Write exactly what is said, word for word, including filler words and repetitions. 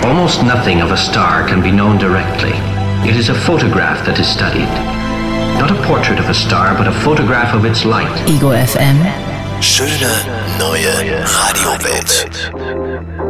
Almost nothing of a star can be known directly. It is a photograph that is studied. Not a portrait of a star, but a photograph of its light. Ego F M. Schöne neue Radiowelt.